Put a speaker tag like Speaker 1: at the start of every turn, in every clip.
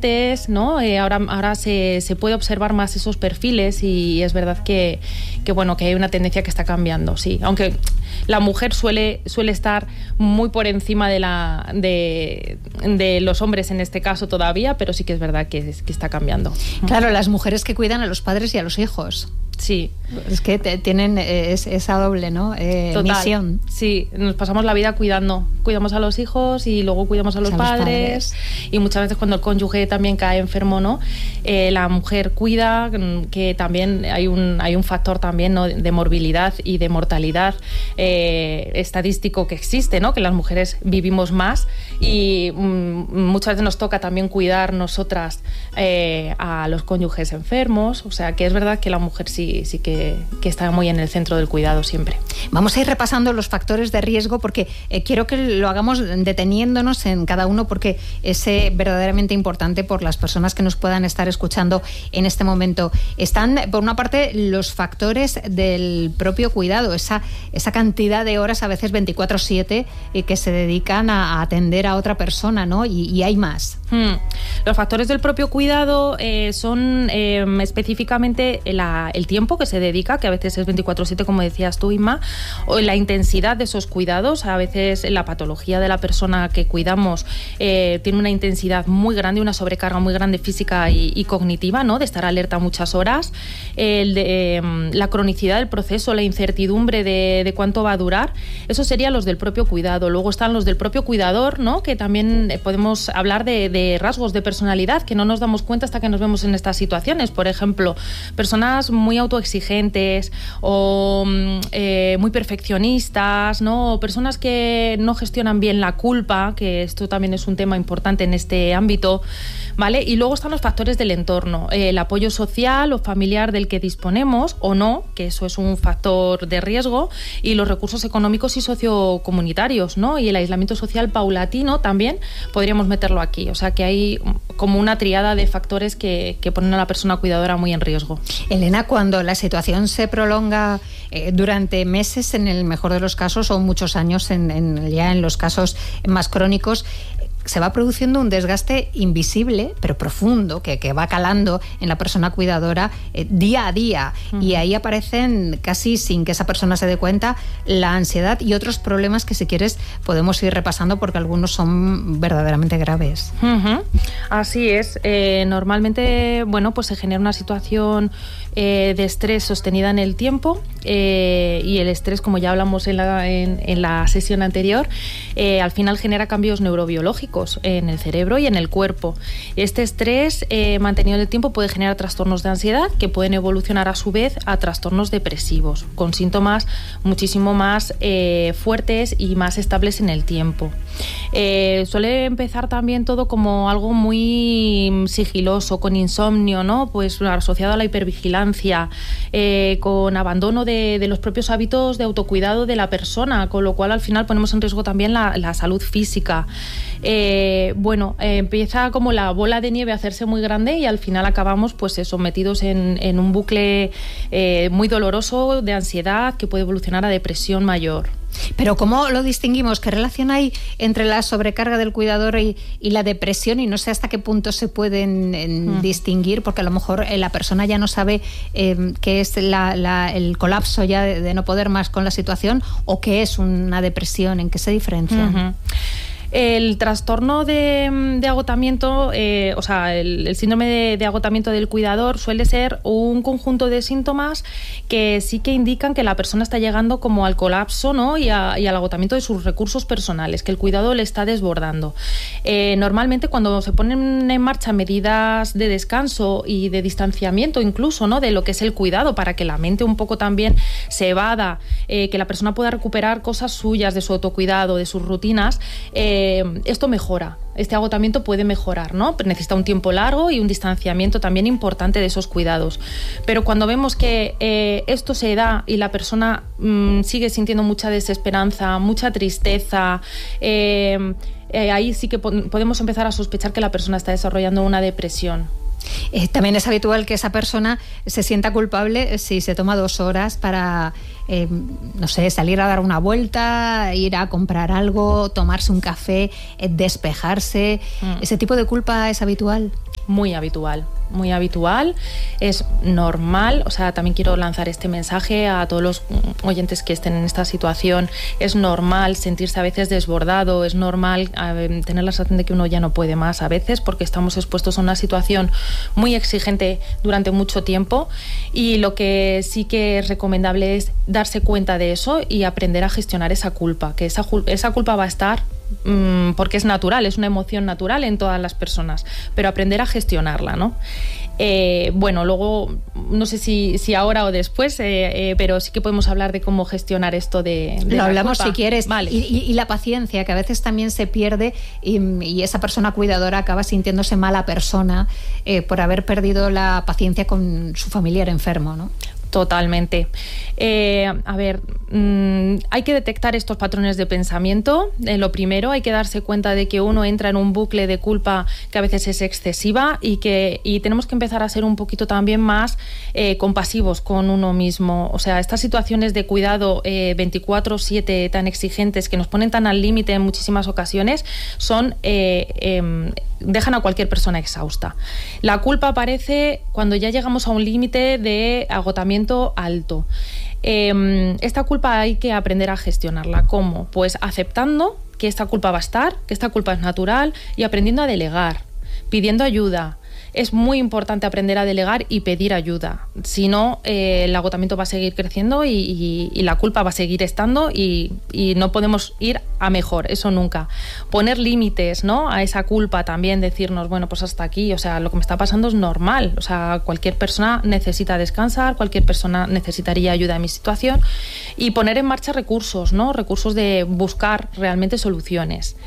Speaker 1: antes, ¿no? Ahora se puede observar más esos perfiles y es verdad que hay una tendencia que está cambiando, sí. Aunque la mujer suele estar muy por encima de los hombres en este caso todavía, pero sí que es verdad que está cambiando.
Speaker 2: Claro, las mujeres que cuidan a los padres y a los hijos.
Speaker 1: Sí.
Speaker 2: Es que tienen esa doble, ¿no? Misión.
Speaker 1: Sí, nos pasamos la vida cuidando. Cuidamos a los hijos y luego cuidamos a los padres. Y muchas veces cuando el cónyuge también cae enfermo, ¿no? La mujer cuida, que también hay un factor también, ¿no?, de morbilidad y de mortalidad estadístico que existe, ¿no? Que las mujeres vivimos más y muchas veces nos toca también cuidar nosotras a los cónyuges enfermos. O sea, que es verdad que la mujer sí que está muy en el centro del cuidado siempre.
Speaker 2: Vamos a ir repasando los factores de riesgo porque quiero que lo hagamos deteniéndonos en cada uno porque es verdaderamente importante por las personas que nos puedan estar escuchando en este momento. Están, por una parte, los factores del propio cuidado, esa cantidad de horas, a veces 24/7, que se dedican a atender a otra persona, ¿no? Y hay más.
Speaker 1: Los factores del propio cuidado son específicamente el tiempo que se dedica, que a veces es 24/7, como decías tú, Inma, o la intensidad de esos cuidados. A veces la patología de la persona que cuidamos tiene una intensidad muy grande, una sobrecarga muy grande física y cognitiva, ¿no?, de estar alerta muchas horas. La cronicidad del proceso, la incertidumbre de cuánto va a durar, eso serían los del propio cuidado. Luego están los del propio cuidador, ¿no?, que también podemos hablar de rasgos de personalidad que no nos damos cuenta hasta que nos vemos en estas situaciones. Por ejemplo, personas muy autoexigentes o muy perfeccionistas, ¿no?, o personas que no gestionan bien la culpa, que esto también es un tema importante en este ámbito, ¿vale? Y luego están los factores del entorno, el apoyo social o familiar del que disponemos o no, que eso es un factor de riesgo, y los recursos económicos y sociocomunitarios, ¿no? Y el aislamiento social paulatino también podríamos meterlo aquí. O sea que hay como una triada de factores que ponen a la persona cuidadora muy en riesgo.
Speaker 2: Elena, cuando la situación se prolonga durante meses, en el mejor de los casos, o muchos años ya en los casos más crónicos, se va produciendo un desgaste invisible, pero profundo, que va calando en la persona cuidadora día a día. Y ahí aparecen, casi sin que esa persona se dé cuenta, la ansiedad y otros problemas que, si quieres, podemos ir repasando porque algunos son verdaderamente graves.
Speaker 1: Así es. Normalmente, pues se genera una situación de estrés sostenida en el tiempo, y el estrés, como ya hablamos en la sesión anterior, al final genera cambios neurobiológicos en el cerebro y en el cuerpo. Este estrés mantenido en el tiempo puede generar trastornos de ansiedad que pueden evolucionar a su vez a trastornos depresivos, con síntomas muchísimo más fuertes y más estables en el tiempo. Suele empezar también todo como algo muy sigiloso, con insomnio, ¿no?, pues asociado a la hipervigilancia, con abandono de los propios hábitos de autocuidado de la persona, con lo cual al final ponemos en riesgo también la salud física. Empieza como la bola de nieve a hacerse muy grande y al final acabamos metidos en un bucle muy doloroso de ansiedad que puede evolucionar a depresión mayor.
Speaker 2: Pero ¿cómo lo distinguimos? ¿Qué relación hay entre la sobrecarga del cuidador y la depresión? Y no sé hasta qué punto se pueden distinguir, porque a lo mejor la persona ya no sabe qué es el colapso ya de no poder más con la situación, o qué es una depresión, ¿en qué se diferencian?
Speaker 1: El trastorno de agotamiento, el síndrome de agotamiento del cuidador suele ser un conjunto de síntomas que sí que indican que la persona está llegando como al colapso, ¿no?, y al agotamiento de sus recursos personales, que el cuidado le está desbordando. Normalmente cuando se ponen en marcha medidas de descanso y de distanciamiento incluso, ¿no?, de lo que es el cuidado, para que la mente un poco también se evada, que la persona pueda recuperar cosas suyas de su autocuidado, de sus rutinas, esto mejora. Este agotamiento puede mejorar, ¿no? Pero necesita un tiempo largo y un distanciamiento también importante de esos cuidados. Pero cuando vemos que esto se da y la persona sigue sintiendo mucha desesperanza, mucha tristeza, ahí sí que podemos empezar a sospechar que la persona está desarrollando una depresión.
Speaker 2: También es habitual que esa persona se sienta culpable si se toma 2 horas para, salir a dar una vuelta, ir a comprar algo, tomarse un café, despejarse. ¿Ese tipo de culpa es habitual?
Speaker 1: muy habitual, muy habitual, es normal, o sea, también quiero lanzar este mensaje a todos los oyentes que estén en esta situación, es normal sentirse a veces desbordado, es normal tener la sensación de que uno ya no puede más a veces porque estamos expuestos a una situación muy exigente durante mucho tiempo, y lo que sí que es recomendable es darse cuenta de eso y aprender a gestionar esa culpa, que esa culpa va a estar porque es natural, es una emoción natural en todas las personas, pero aprender a gestionarla, ¿no? Bueno, luego no sé si ahora o después, pero sí que podemos hablar de cómo gestionar esto de
Speaker 2: lo hablamos
Speaker 1: culpa.
Speaker 2: Si quieres.
Speaker 1: Vale.
Speaker 2: Y la paciencia, que a veces también se pierde, y esa persona cuidadora acaba sintiéndose mala persona por haber perdido la paciencia con su familiar enfermo, ¿no?
Speaker 1: Totalmente. A ver, hay que detectar estos patrones de pensamiento. Lo primero, hay que darse cuenta de que uno entra en un bucle de culpa que a veces es excesiva y tenemos que empezar a ser un poquito también más compasivos con uno mismo. O sea, estas situaciones de cuidado 24/7 tan exigentes que nos ponen tan al límite en muchísimas ocasiones dejan a cualquier persona exhausta. La culpa aparece cuando ya llegamos a un límite de agotamiento alto. Esta culpa hay que aprender a gestionarla. ¿Cómo? Pues aceptando que esta culpa va a estar, que esta culpa es natural, y aprendiendo a delegar, pidiendo ayuda. Es muy importante aprender a delegar y pedir ayuda. Si no, el agotamiento va a seguir creciendo y la culpa va a seguir estando y no podemos ir a mejor, eso nunca. Poner límites, ¿no?, a esa culpa también, decirnos, bueno, pues hasta aquí, o sea, lo que me está pasando es normal. O sea, cualquier persona necesita descansar, cualquier persona necesitaría ayuda en mi situación, y poner en marcha recursos, ¿no?, recursos de buscar realmente soluciones.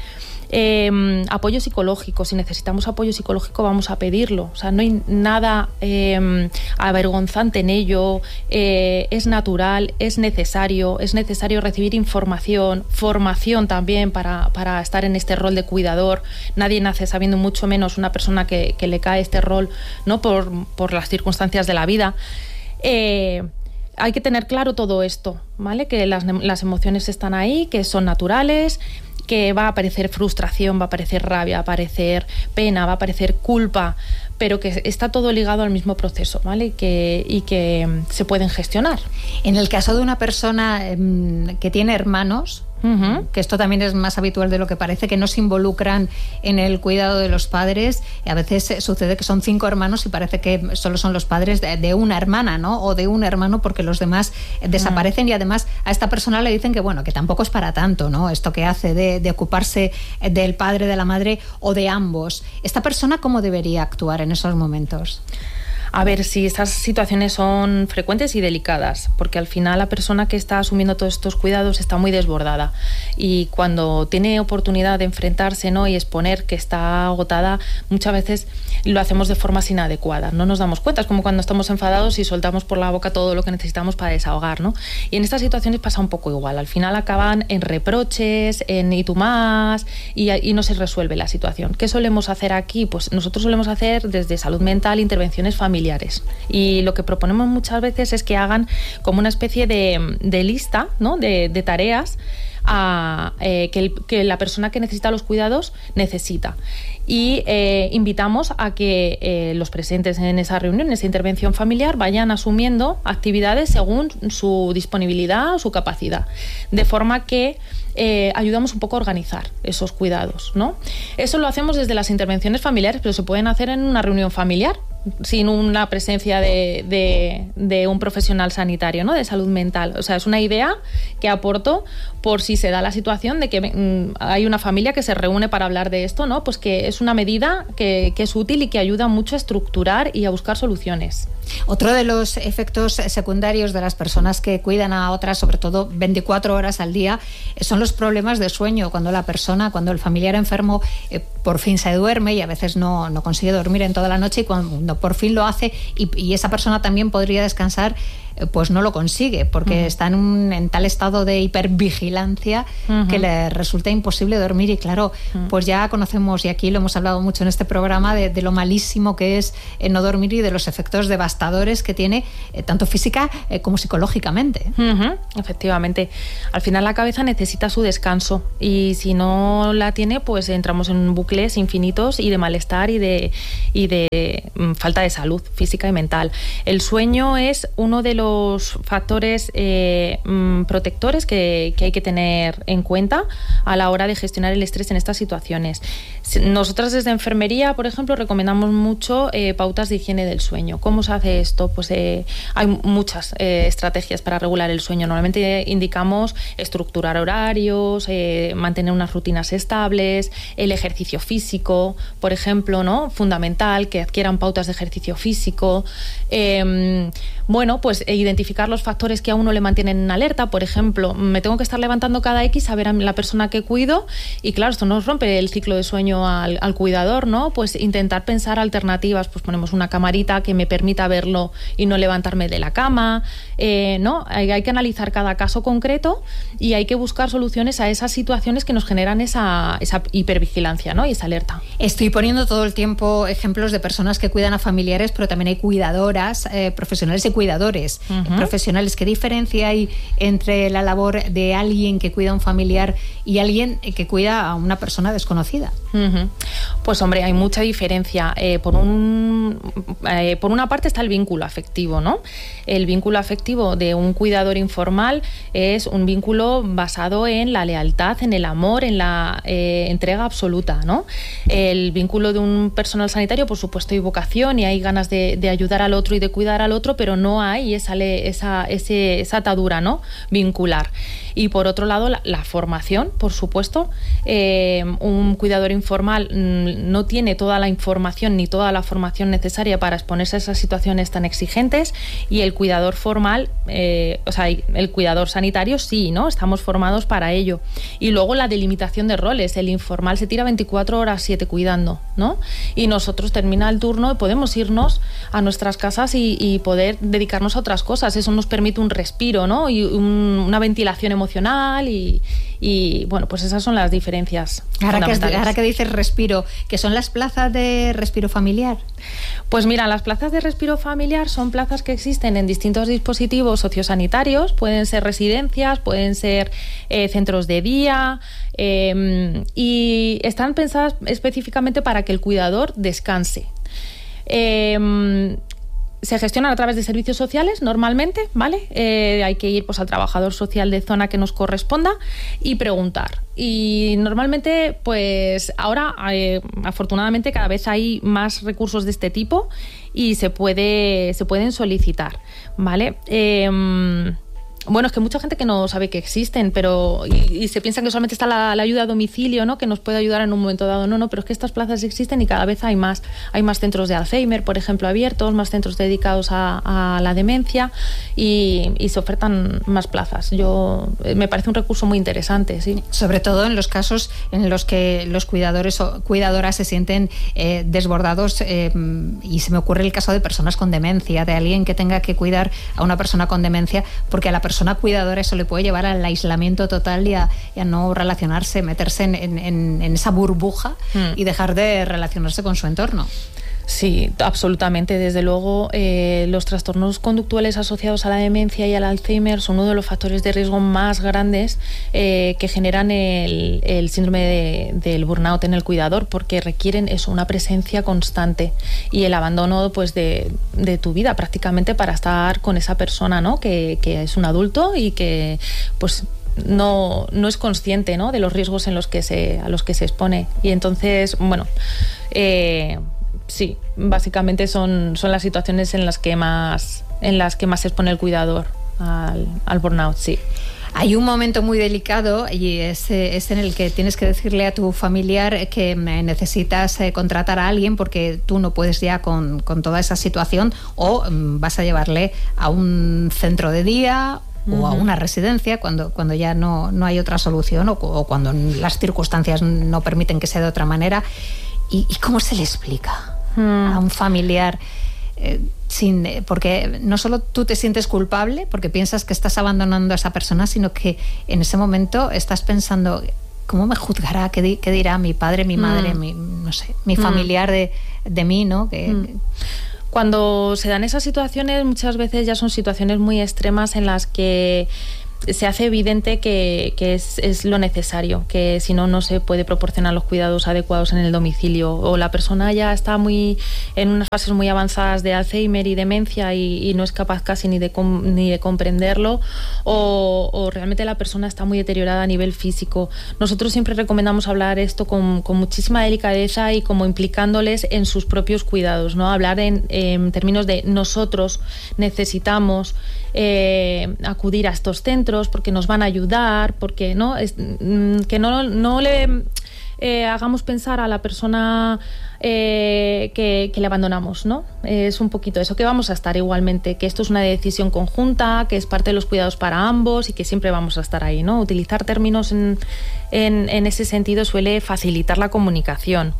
Speaker 1: Apoyo psicológico, si necesitamos apoyo psicológico vamos a pedirlo, o sea, no hay nada avergonzante en ello, es natural, es necesario recibir información, formación también para estar en este rol de cuidador. Nadie nace sabiendo, mucho menos una persona que le cae este rol, ¿no?, por las circunstancias de la vida. Hay que tener claro todo esto, ¿vale?, que las emociones están ahí, que son naturales, que va a aparecer frustración, va a aparecer rabia, va a aparecer pena, va a aparecer culpa, pero que está todo ligado al mismo proceso, ¿vale? Y que se pueden gestionar. En el caso de una persona que tiene hermanos, que esto también es más habitual de lo que parece, que no se involucran en el cuidado de los padres. A veces sucede que son 5 hermanos y parece que solo son los padres de una hermana, ¿no?, o de un hermano, porque los demás desaparecen, y además a esta persona le dicen que, bueno, que tampoco es para tanto, ¿no?, esto que hace de ocuparse del padre, de la madre o de ambos. ¿Esta persona cómo debería actuar en esos momentos? A ver, si estas situaciones son frecuentes y delicadas, porque al final la persona que está asumiendo todos estos cuidados está muy desbordada, y cuando tiene oportunidad de enfrentarse, ¿no?, y exponer que está agotada, muchas veces lo hacemos de formas inadecuadas, no nos damos cuenta. Es como cuando estamos enfadados y soltamos por la boca todo lo que necesitamos para desahogar, ¿no? Y en estas situaciones pasa un poco igual. Al final acaban en reproches, en y tú más, y no se resuelve la situación. ¿Qué solemos hacer aquí? Pues nosotros solemos hacer desde salud mental intervenciones familiares, y lo que proponemos muchas veces es que hagan como una especie de lista, ¿no?, de tareas que la persona que necesita los cuidados necesita, y invitamos a que los presentes en esa reunión, en esa intervención familiar, vayan asumiendo actividades según su disponibilidad o su capacidad, de forma que ayudamos un poco a organizar esos cuidados, ¿no? Eso lo hacemos desde las intervenciones familiares, pero se pueden hacer en una reunión familiar sin una presencia de un profesional sanitario, ¿no?, de salud mental. O sea, es una idea que aporto por si se da la situación de que hay una familia que se reúne para hablar de esto, ¿no? Pues que es una medida que es útil y que ayuda mucho a estructurar y a buscar soluciones. Otro de los efectos secundarios de las personas que cuidan a otras, sobre todo 24 horas al día, son los problemas de sueño. Cuando el familiar enfermo por fin se duerme, y a veces no consigue dormir en toda la noche, y cuando por fin lo hace y esa persona también podría descansar,
Speaker 2: pues no lo consigue, porque está en tal estado de hipervigilancia que le resulta imposible dormir. Y claro, pues ya conocemos, y aquí lo hemos hablado mucho en este programa, de lo malísimo que es no dormir y de los efectos devastadores que tiene tanto física como psicológicamente.
Speaker 1: Efectivamente. Al final la cabeza necesita su descanso, y si no la tiene, pues entramos en bucles infinitos y de malestar y de falta de salud física y mental. El sueño es uno de los factores protectores que hay que tener en cuenta a la hora de gestionar el estrés en estas situaciones. Nosotras desde enfermería, por ejemplo, recomendamos mucho pautas de higiene del sueño. ¿Cómo se hace esto? Pues hay muchas estrategias para regular el sueño. Normalmente indicamos estructurar horarios, mantener unas rutinas estables, el ejercicio físico, por ejemplo, ¿no? Fundamental que adquieran pautas de ejercicio físico. Pues identificar los factores que a uno le mantienen en alerta. Por ejemplo, me tengo que estar levantando cada X a ver a la persona que cuido, y claro, esto nos rompe el ciclo de sueño al cuidador, ¿no? Pues intentar pensar alternativas, pues ponemos una camarita que me permita verlo y no levantarme de la cama, ¿no? Hay que analizar cada caso concreto y hay que buscar soluciones a esas situaciones que nos generan esa hipervigilancia, ¿no? Y esa alerta.
Speaker 2: Estoy poniendo todo el tiempo ejemplos de personas que cuidan a familiares, pero también hay cuidadoras, profesionales y cuidadores profesionales. ¿Qué diferencia hay entre la labor de alguien que cuida a un familiar y alguien que cuida a una persona desconocida?
Speaker 1: Pues hombre, hay mucha diferencia. Por una parte está el vínculo afectivo, ¿no? El vínculo afectivo de un cuidador informal es un vínculo basado en la lealtad, en el amor, en la entrega absoluta, ¿no? El vínculo de un personal sanitario, por supuesto, hay vocación y hay ganas de ayudar al otro y de cuidar al otro, pero no hay esa atadura, ¿no? Vincular. Y por otro lado, la formación, por supuesto. Un cuidador informal no tiene toda la información ni toda la formación necesaria para exponerse a esas situaciones tan exigentes, y el cuidador formal, el cuidador sanitario sí, ¿no? Estamos formados para ello. Y luego la delimitación de roles. El informal se tira 24 horas 7 cuidando, ¿no? Y nosotros termina el turno y podemos irnos a nuestras casas y poder dedicarnos a otras cosas. Eso nos permite un respiro, ¿no? Y una ventilación emocional y bueno, pues esas son las diferencias fundamentales.
Speaker 2: Ahora que dices respiro, ¿qué son las plazas de respiro familiar?
Speaker 1: Pues mira, las plazas de respiro familiar son plazas que existen en distintos dispositivos sociosanitarios. Pueden ser residencias, pueden ser centros de día, y están pensadas específicamente para que el cuidador descanse. Se gestionan a través de servicios sociales normalmente, ¿vale? Hay que ir pues al trabajador social de zona que nos corresponda y preguntar. Y normalmente, pues ahora, afortunadamente, cada vez hay más recursos de este tipo y se pueden solicitar, ¿vale? Bueno, es que mucha gente que no sabe que existen, pero y se piensan que solamente está la ayuda a domicilio, ¿no? Que nos puede ayudar en un momento dado. No, pero es que estas plazas existen y cada vez hay más. Hay más centros de Alzheimer, por ejemplo, abiertos, más centros dedicados a la demencia y se ofertan más plazas. Me parece un recurso muy interesante, sí.
Speaker 2: Sobre todo en los casos en los que los cuidadores o cuidadoras se sienten desbordados, y se me ocurre el caso de personas con demencia, de alguien que tenga que cuidar a una persona con demencia, porque a la persona cuidadora eso le puede llevar al aislamiento total y a no relacionarse, meterse en esa burbuja y dejar de relacionarse con su entorno.
Speaker 1: Sí, absolutamente. Desde luego, los trastornos conductuales asociados a la demencia y al Alzheimer son uno de los factores de riesgo más grandes que generan el síndrome del burnout en el cuidador, porque requieren una presencia constante y el abandono pues de tu vida prácticamente para estar con esa persona, ¿no? Que es un adulto y que pues no es consciente, ¿no? De los riesgos a los que se expone. Y entonces, bueno, sí, básicamente son las situaciones en las que más se expone el cuidador al burnout, sí.
Speaker 2: Hay un momento muy delicado y es en el que tienes que decirle a tu familiar que necesitas contratar a alguien porque tú no puedes ya con toda esa situación, o vas a llevarle a un centro de día o a una residencia cuando ya no hay otra solución, o cuando las circunstancias no permiten que sea de otra manera. ¿Y cómo se le explica a un familiar porque no solo tú te sientes culpable porque piensas que estás abandonando a esa persona, sino que en ese momento estás pensando, ¿cómo me juzgará? ¿Qué dirá mi padre, mi madre, mi familiar de mí, ¿no?
Speaker 1: Cuando se dan esas situaciones, muchas veces ya son situaciones muy extremas en las que se hace evidente que es lo necesario, que si no, no se puede proporcionar los cuidados adecuados en el domicilio, o la persona ya está en unas fases muy avanzadas de Alzheimer y demencia y no es capaz casi ni de comprenderlo, o realmente la persona está muy deteriorada a nivel físico. Nosotros siempre recomendamos hablar esto con muchísima delicadeza y como implicándoles en sus propios cuidados, ¿no? Hablar en términos de nosotros necesitamos acudir a estos centros porque nos van a ayudar, porque que no le hagamos pensar a la persona que le abandonamos, ¿no? Es un poquito eso, que vamos a estar igualmente, que esto es una decisión conjunta, que es parte de los cuidados para ambos y que siempre vamos a estar ahí, ¿no? Utilizar términos en ese sentido suele facilitar la comunicación.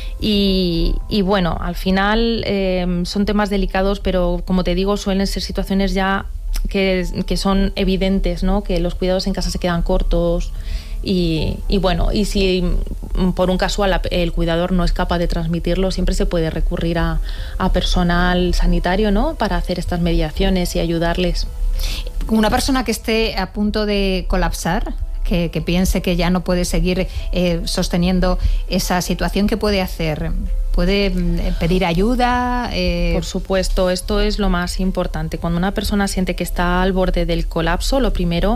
Speaker 1: Y bueno, al final son temas delicados, pero como te digo, suelen ser situaciones ya que son evidentes, ¿no? Que los cuidados en casa se quedan cortos y bueno, y si por un casual el cuidador no es capaz de transmitirlo, siempre se puede recurrir a personal sanitario, ¿no? Para hacer estas mediaciones y ayudarles.
Speaker 2: Una persona que esté a punto de colapsar, que piense que ya no puede seguir sosteniendo esa situación, ¿qué puede hacer? ¿Puede pedir ayuda?
Speaker 1: Por supuesto, esto es lo más importante. Cuando una persona siente que está al borde del colapso, lo primero,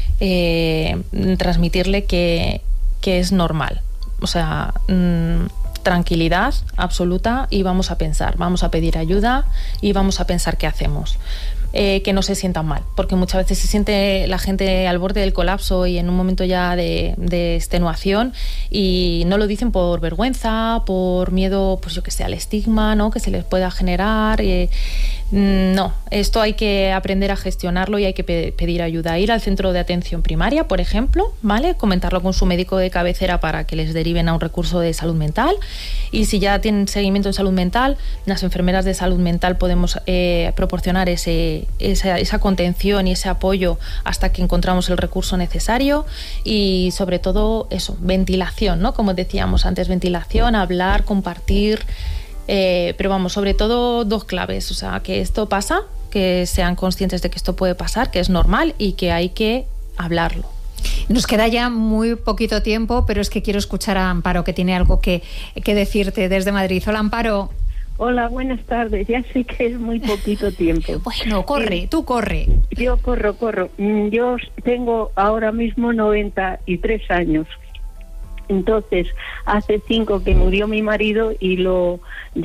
Speaker 1: transmitirle que es normal. O sea, tranquilidad absoluta y vamos a pedir ayuda y vamos a pensar qué hacemos. Que no se sientan mal, porque muchas veces se siente la gente al borde del colapso y en un momento ya de extenuación y no lo dicen por vergüenza, por miedo, pues yo que sé, al estigma, ¿no? Que se les pueda generar. No, esto hay que aprender a gestionarlo y hay que pedir ayuda. Ir al centro de atención primaria, por ejemplo, ¿vale? Comentarlo con su médico de cabecera para que les deriven a un recurso de salud mental. Y si ya tienen seguimiento en salud mental, las enfermeras de salud mental podemos proporcionar esa contención y ese apoyo hasta que encontramos el recurso necesario. Y sobre todo eso, ventilación, ¿no? Como decíamos antes, ventilación, hablar, compartir. Pero vamos, sobre todo dos claves, o sea, que esto pasa, que sean conscientes de que esto puede pasar, que es normal y que hay que hablarlo.
Speaker 2: Nos queda ya muy poquito tiempo, pero es que quiero escuchar a Amparo, que tiene algo que decirte desde Madrid. Hola, Amparo.
Speaker 3: Hola, buenas tardes. Ya sé que es muy poquito tiempo.
Speaker 2: Bueno, corre, tú corre.
Speaker 3: Yo corro. Yo tengo ahora mismo 93 años. Entonces, hace 5 que murió mi marido y yo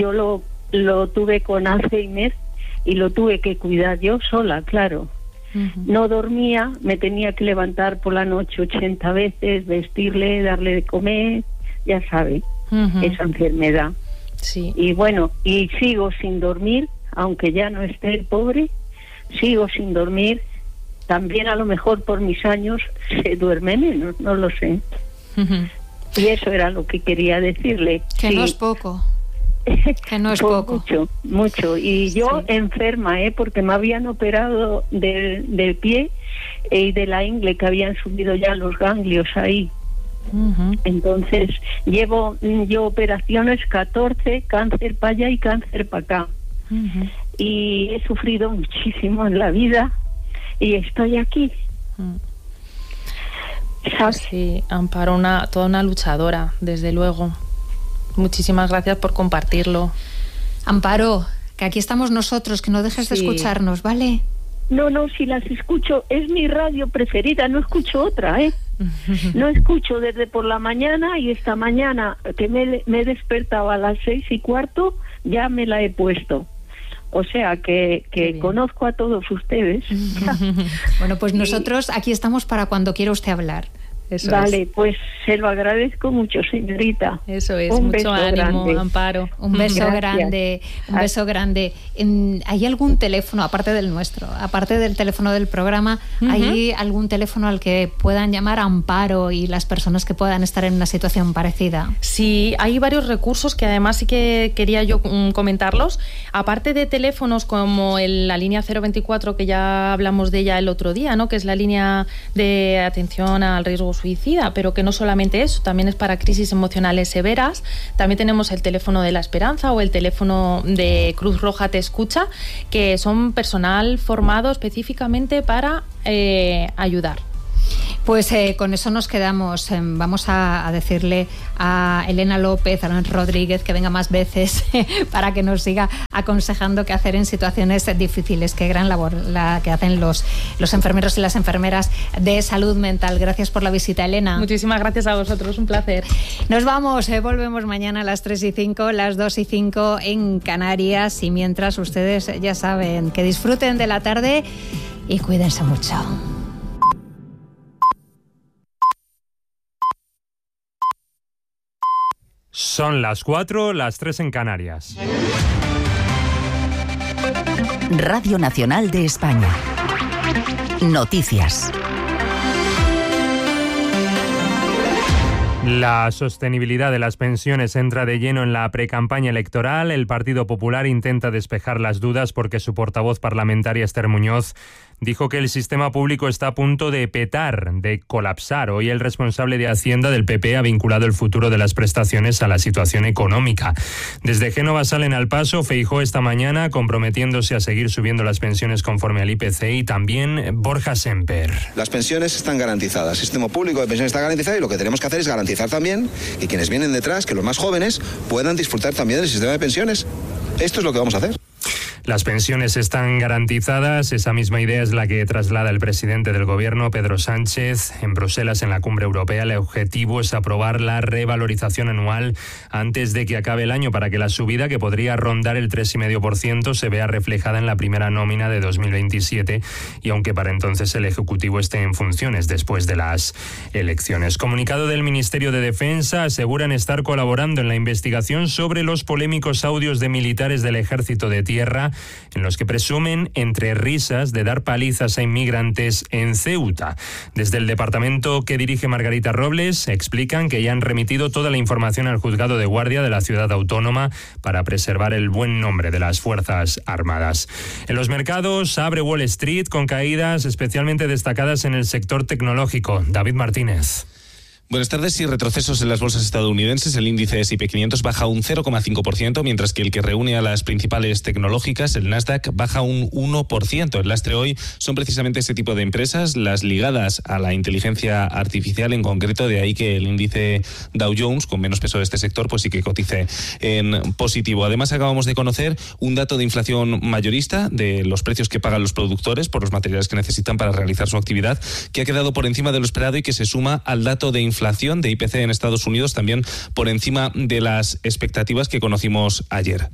Speaker 3: lo tuve con Alzheimer y lo tuve que cuidar yo sola, claro. Uh-huh. No dormía, me tenía que levantar por la noche 80 veces, vestirle, darle de comer, ya sabe, uh-huh. Esa enfermedad.
Speaker 1: Sí.
Speaker 3: Y bueno, y sigo sin dormir, aunque ya no esté el pobre, sigo sin dormir. También a lo mejor por mis años se duerme menos, no lo sé. Uh-huh. Y eso era lo que quería decirle.
Speaker 2: Que sí. No es poco. Que no es
Speaker 3: pues
Speaker 2: poco.
Speaker 3: Mucho. Y yo
Speaker 1: sí.
Speaker 3: Enferma, porque me habían operado del pie y de la ingle, que habían subido ya los ganglios ahí. Uh-huh. Entonces llevo yo operaciones 14, cáncer para allá y cáncer para acá. Uh-huh. Y he sufrido muchísimo en la vida y estoy aquí.
Speaker 1: Uh-huh. Sí, Amparo, toda una luchadora, desde luego. Muchísimas gracias por compartirlo.
Speaker 2: Amparo, que aquí estamos nosotros, que no dejes de escucharnos, ¿vale?
Speaker 3: No, si las escucho, es mi radio preferida, no escucho otra, No escucho desde por la mañana y esta mañana que me he despertado a las 6:15, ya me la he puesto. O sea que conozco a todos ustedes.
Speaker 2: Bueno, pues nosotros aquí estamos para cuando quiera usted hablar.
Speaker 1: Eso
Speaker 3: vale,
Speaker 1: es.
Speaker 3: pues se lo agradezco mucho, señorita.
Speaker 1: Eso es,
Speaker 3: Un
Speaker 1: mucho
Speaker 3: beso
Speaker 1: ánimo,
Speaker 3: grande.
Speaker 1: Amparo.
Speaker 2: Un beso
Speaker 3: Gracias.
Speaker 2: grande, un beso grande. ¿Hay algún teléfono, aparte del nuestro, aparte del teléfono del programa, hay algún teléfono al que puedan llamar Amparo y las personas que puedan estar en una situación parecida?
Speaker 1: Sí, hay varios recursos que además sí que quería yo comentarlos. Aparte de teléfonos como la línea 024, que ya hablamos de ella el otro día, ¿no? Que es la línea de atención al riesgo suicida, pero que no solamente eso, también es para crisis emocionales severas. También tenemos el teléfono de la Esperanza o el teléfono de Cruz Roja Te Escucha, que son personal formado específicamente para ayudar.
Speaker 2: Pues con eso nos quedamos. Vamos a decirle a Elena López, a Rodríguez, que venga más veces para que nos siga aconsejando qué hacer en situaciones difíciles. Qué gran labor la que hacen los enfermeros y las enfermeras de salud mental. Gracias por la visita, Elena.
Speaker 1: Muchísimas gracias a vosotros, un placer.
Speaker 2: Nos vamos, volvemos mañana a las 3:05, las 2:05 en Canarias. Y mientras, ustedes ya saben, que disfruten de la tarde y cuídense mucho.
Speaker 4: Son las 4, las 3 en Canarias.
Speaker 5: Radio Nacional de España. Noticias.
Speaker 4: La sostenibilidad de las pensiones entra de lleno en la precampaña electoral. El Partido Popular intenta despejar las dudas porque su portavoz parlamentaria, Esther Muñoz, dijo que el sistema público está a punto de petar, de colapsar. Hoy el responsable de Hacienda del PP ha vinculado el futuro de las prestaciones a la situación económica. Desde Génova salen al paso Feijóo esta mañana, comprometiéndose a seguir subiendo las pensiones conforme al IPC, y también Borja Semper.
Speaker 6: Las pensiones están garantizadas, el sistema público de pensiones está garantizado, y lo que tenemos que hacer es garantizar también que quienes vienen detrás, que los más jóvenes, puedan disfrutar también del sistema de pensiones. Esto es lo que vamos a hacer.
Speaker 4: Las pensiones están garantizadas. Esa misma idea es la que traslada el presidente del Gobierno, Pedro Sánchez, en Bruselas, en la Cumbre Europea. El objetivo es aprobar la revalorización anual antes de que acabe el año, para que la subida, que podría rondar el 3,5%, se vea reflejada en la primera nómina de 2027, y aunque para entonces el Ejecutivo esté en funciones después de las elecciones. Comunicado del Ministerio de Defensa: aseguran estar colaborando en la investigación sobre los polémicos audios de militares del Ejército de Tierra, en los que presumen, entre risas, de dar palizas a inmigrantes en Ceuta. Desde el departamento que dirige Margarita Robles explican que ya han remitido toda la información al juzgado de guardia de la ciudad autónoma para preservar el buen nombre de las Fuerzas Armadas. En los mercados abre Wall Street con caídas especialmente destacadas en el sector tecnológico. David Martínez.
Speaker 7: Buenas tardes. Y retrocesos en las bolsas estadounidenses. El índice S&P 500 baja un 0,5%, mientras que el que reúne a las principales tecnológicas, el Nasdaq, baja un 1%. El lastre hoy son precisamente ese tipo de empresas, las ligadas a la inteligencia artificial en concreto, de ahí que el índice Dow Jones, con menos peso de este sector, pues sí que cotice en positivo. Además, acabamos de conocer un dato de inflación mayorista de los precios que pagan los productores por los materiales que necesitan para realizar su actividad, que ha quedado por encima de lo esperado y que se suma al dato de inflación de IPC en Estados Unidos, también por encima de las expectativas que conocimos ayer.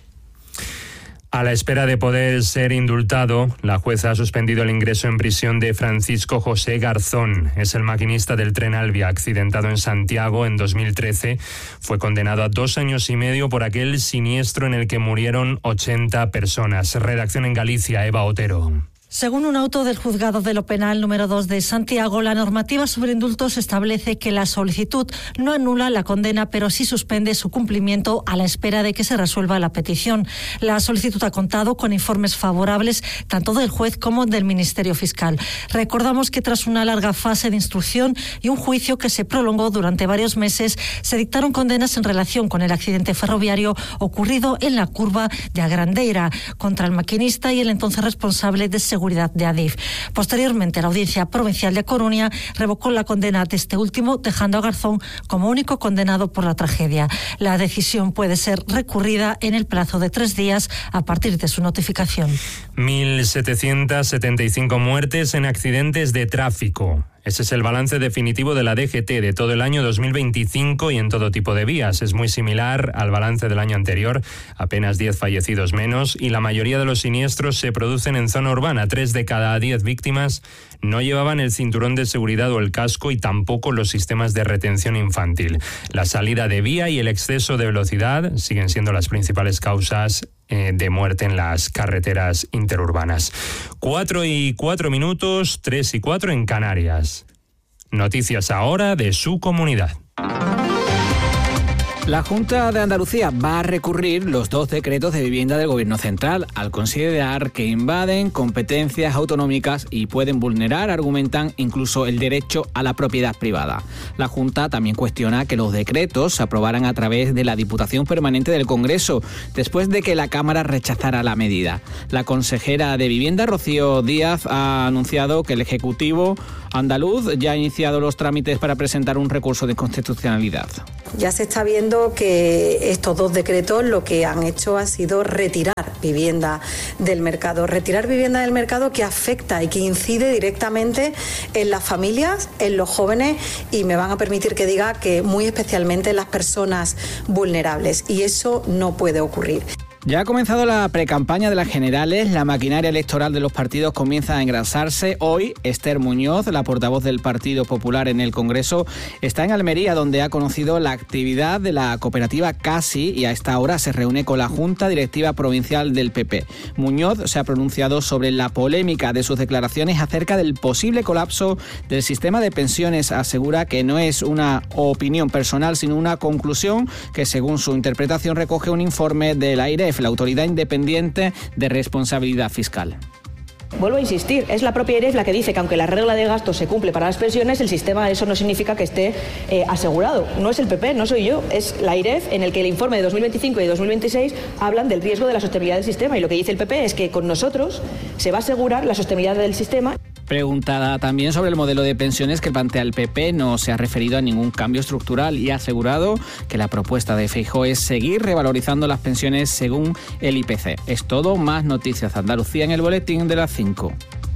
Speaker 4: A la espera de poder ser indultado, la jueza ha suspendido el ingreso en prisión de Francisco José Garzón. Es el maquinista del tren Alvia, accidentado en Santiago en 2013. Fue condenado a 2 años y medio por aquel siniestro en el que murieron 80 personas. Redacción en Galicia, Eva Otero.
Speaker 8: Según un auto del Juzgado de lo Penal número 2 de Santiago, la normativa sobre indultos establece que la solicitud no anula la condena, pero sí suspende su cumplimiento a la espera de que se resuelva la petición. La solicitud ha contado con informes favorables tanto del juez como del Ministerio Fiscal. Recordamos que tras una larga fase de instrucción y un juicio que se prolongó durante varios meses, se dictaron condenas en relación con el accidente ferroviario ocurrido en la curva de Agrandeira contra el maquinista y el entonces responsable de seguridad de Adif. Posteriormente, la Audiencia Provincial de A Coruña revocó la condena de este último, dejando a Garzón como único condenado por la tragedia. La decisión puede ser recurrida en el plazo de 3 días a partir de su notificación.
Speaker 4: 1.775 muertes en accidentes de tráfico. Ese es el balance definitivo de la DGT de todo el año 2025 y en todo tipo de vías. Es muy similar al balance del año anterior, apenas 10 fallecidos menos, y la mayoría de los siniestros se producen en zona urbana. 3 de cada 10 víctimas no llevaban el cinturón de seguridad o el casco y tampoco los sistemas de retención infantil. La salida de vía y el exceso de velocidad siguen siendo las principales causas de muerte en las carreteras interurbanas. 4:04, 3:04 en Canarias. Noticias ahora de su comunidad.
Speaker 9: La Junta de Andalucía va a recurrir los 2 decretos de vivienda del Gobierno central al considerar que invaden competencias autonómicas y pueden vulnerar, argumentan, incluso el derecho a la propiedad privada. La Junta también cuestiona que los decretos se aprobaran a través de la Diputación Permanente del Congreso, después de que la Cámara rechazara la medida. La consejera de Vivienda, Rocío Díaz, ha anunciado que el Ejecutivo andaluz ya ha iniciado los trámites para presentar un recurso de inconstitucionalidad.
Speaker 10: Ya se está viendo que estos 2 decretos lo que han hecho ha sido retirar vivienda del mercado. Retirar vivienda del mercado que afecta y que incide directamente en las familias, en los jóvenes y me van a permitir que diga que muy especialmente en las personas vulnerables. Y eso no puede ocurrir.
Speaker 9: Ya ha comenzado la precampaña de las generales, la maquinaria electoral de los partidos comienza a engrasarse. Hoy, Esther Muñoz, la portavoz del Partido Popular en el Congreso, está en Almería, donde ha conocido la actividad de la cooperativa Casi y a esta hora se reúne con la Junta Directiva Provincial del PP. Muñoz se ha pronunciado sobre la polémica de sus declaraciones acerca del posible colapso del sistema de pensiones. Asegura que no es una opinión personal, sino una conclusión que, según su interpretación, recoge un informe de la AIREF, la Autoridad Independiente de Responsabilidad Fiscal.
Speaker 11: Vuelvo a insistir, es la propia AIREF la que dice que aunque la regla de gasto se cumple para las pensiones, el sistema, eso no significa que esté asegurado. No es el PP, no soy yo, es la AIREF, en el que el informe de 2025 y 2026 hablan del riesgo de la sostenibilidad del sistema, y lo que dice el PP es que con nosotros se va a asegurar la sostenibilidad del sistema.
Speaker 9: Preguntada también sobre el modelo de pensiones que plantea el PP, no se ha referido a ningún cambio estructural y ha asegurado que la propuesta de Feijóo es seguir revalorizando las pensiones según el IPC. Es todo, más noticias de Andalucía en el boletín de las 5.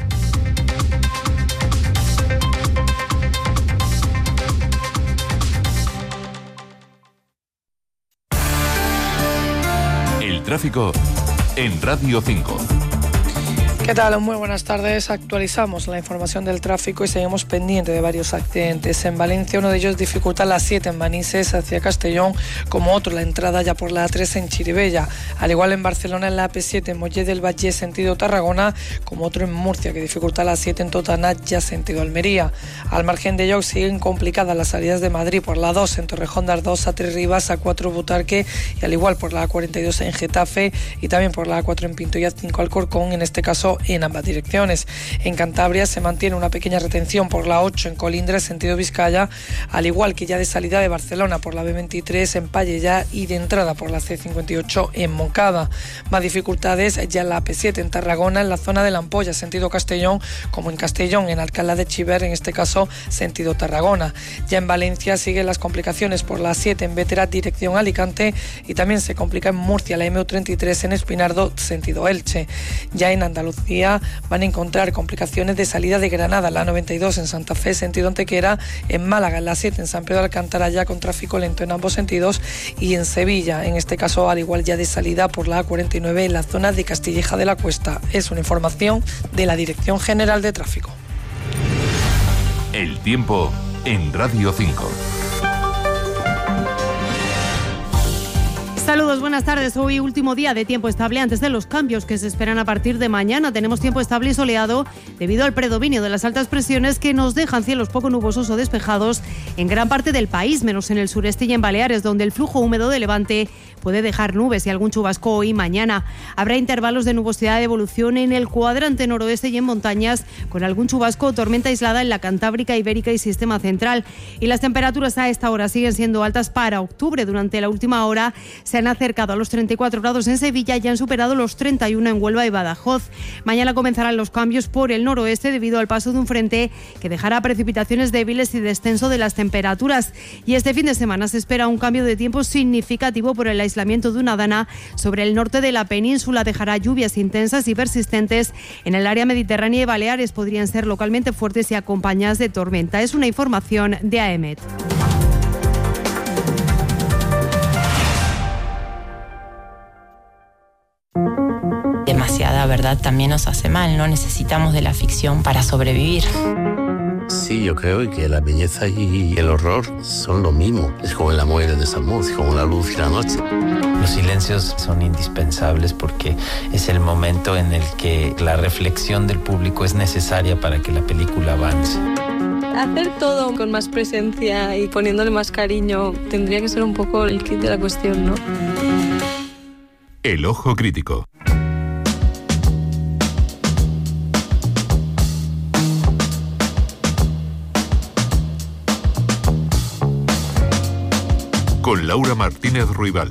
Speaker 12: El tráfico en Radio 5.
Speaker 13: ¿Qué tal? Muy buenas tardes. Actualizamos la información del tráfico y seguimos pendiente de varios accidentes. En Valencia, uno de ellos dificulta la 7 en Manises hacia Castellón, como otro la entrada ya por la A3 en Chirivella. Al igual en Barcelona, en la AP7 en Mollet del Valle sentido Tarragona, como otro en Murcia que dificulta la 7 en Totana ya sentido Almería. Al margen de ello, siguen complicadas las salidas de Madrid por la 2 en Torrejón de Ardoz, A3 Rivas, A4 Butarque y al igual por la A42 en Getafe y también por la A4 en Pinto y A5 Alcorcón, en este caso en ambas direcciones. En Cantabria se mantiene una pequeña retención por la 8 en Colindres, sentido Vizcaya, al igual que ya de salida de Barcelona por la B23 en Pallellá y de entrada por la C58 en Moncada. Más dificultades ya en la AP7 en Tarragona, en la zona de la Ampolla, sentido Castellón, como en Castellón, en Alcalá de Chiver, en este caso sentido Tarragona. Ya en Valencia siguen las complicaciones por la 7 en Bétera, dirección Alicante, y también se complica en Murcia la MU33 en Espinardo, sentido Elche. Ya en Andalucía van a encontrar complicaciones de salida de Granada, la 92 en Santa Fe, sentido Antequera, en Málaga, en la 7 en San Pedro de Alcántara, ya con tráfico lento en ambos sentidos, y en Sevilla, en este caso al igual ya de salida por la A49 en la zona de Castilleja de la Cuesta. Es una información de la Dirección General de Tráfico.
Speaker 12: El tiempo en Radio 5.
Speaker 14: Saludos, buenas tardes. Hoy último día de tiempo estable antes de los cambios que se esperan a partir de mañana. Tenemos tiempo estable y soleado debido al predominio de las altas presiones que nos dejan cielos poco nubosos o despejados en gran parte del país, menos en el sureste y en Baleares, donde el flujo húmedo de levante puede dejar nubes y algún chubasco hoy y mañana. Habrá intervalos de nubosidad de evolución en el cuadrante noroeste y en montañas, con algún chubasco o tormenta aislada en la Cantábrica, Ibérica y Sistema Central. Y las temperaturas a esta hora siguen siendo altas para octubre. Durante la última hora se Se han acercado a los 34 grados en Sevilla y han superado los 31 en Huelva y Badajoz. Mañana comenzarán los cambios por el noroeste debido al paso de un frente que dejará precipitaciones débiles y descenso de las temperaturas. Y este fin de semana se espera un cambio de tiempo significativo por el aislamiento de una dana sobre el norte de la península. Dejará lluvias intensas y persistentes en el área mediterránea y Baleares. Podrían ser localmente fuertes y acompañadas de tormenta. Es una información de AEMET.
Speaker 15: Demasiada verdad también nos hace mal, ¿no? Necesitamos de la ficción para sobrevivir.
Speaker 16: Sí, yo creo que la belleza y el horror son lo mismo. Es como el amor y el desamor, es como la luz y la noche.
Speaker 17: Los silencios son indispensables porque es el momento en el que la reflexión del público es necesaria para que la película avance.
Speaker 18: Hacer todo con más presencia y poniéndole más cariño tendría que ser un poco el kit de la cuestión, ¿no?
Speaker 12: El ojo crítico. Con Laura Martínez Ruibal.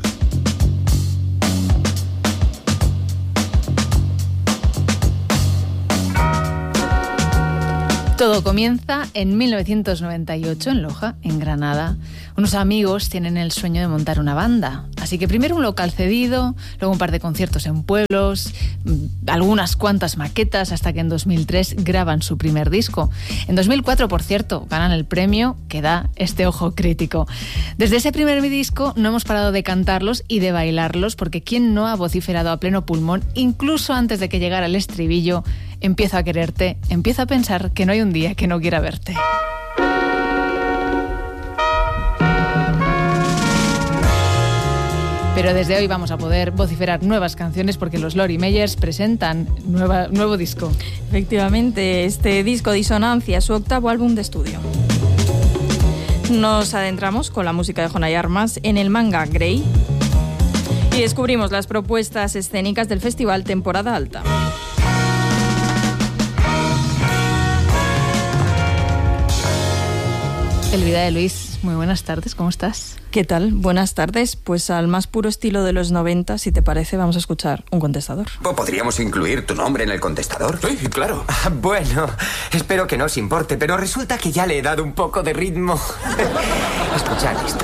Speaker 19: Todo comienza en 1998 en Loja, en Granada. Unos amigos tienen el sueño de montar una banda. Así que primero un local cedido, luego un par de conciertos en pueblos, algunas cuantas maquetas, hasta que en 2003 graban su primer disco. En 2004, por cierto, ganan el premio que da este ojo crítico. Desde ese primer disco no hemos parado de cantarlos y de bailarlos, porque ¿quién no ha vociferado a pleno pulmón, incluso antes de que llegara el estribillo? Empiezo a quererte, empiezo a pensar que no hay un día que no quiera verte. Pero desde hoy vamos a poder vociferar nuevas canciones porque los Lori Meyers presentan nuevo disco.
Speaker 20: Efectivamente, este disco Disonancia, su octavo álbum de estudio. Nos adentramos con la música de Jonay Armas en el manga Grey y descubrimos las propuestas escénicas del festival Temporada Alta.
Speaker 19: Elvira de Luis, muy buenas tardes, ¿cómo estás?
Speaker 20: ¿Qué tal? Buenas tardes. Pues al más puro estilo de los 90, si te parece, vamos a escuchar un contestador.
Speaker 21: ¿Podríamos incluir tu nombre en el contestador?
Speaker 22: Sí, claro.
Speaker 21: Bueno, espero que no os importe, pero resulta que ya le he dado un poco de ritmo. Escuchad esto.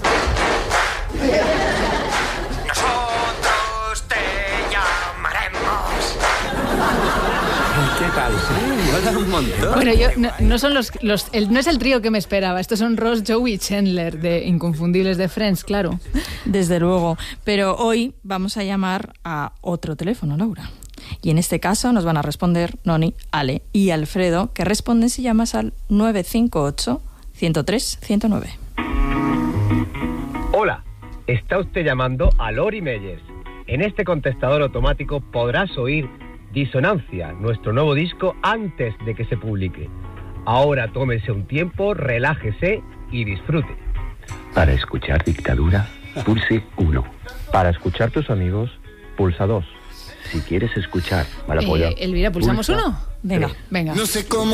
Speaker 21: Nosotros te llamaremos.
Speaker 22: ¿Qué tal? Sí, mola un montón.
Speaker 19: Bueno, no son no es el trío que me esperaba. Estos son Ross, Joey y Chandler, de Inconfundibles de Friends, claro.
Speaker 20: Desde luego. Pero hoy vamos a llamar a otro teléfono, Laura. Y en este caso nos van a responder Noni, Ale y Alfredo, que responden si llamas al 958-103-109.
Speaker 23: Hola, está usted llamando a Lori Meyers. En este contestador automático podrás oír Disonancia, nuestro nuevo disco, antes de que se publique. Ahora tómese un tiempo, relájese y disfrute.
Speaker 24: Para escuchar Dictadura, pulse 1. Para escuchar tus amigos, pulsa 2. Si quieres escuchar Malapolla...
Speaker 19: Elvira, ¿pulsamos 1?
Speaker 20: Venga.
Speaker 19: Venga.
Speaker 25: No sé cómo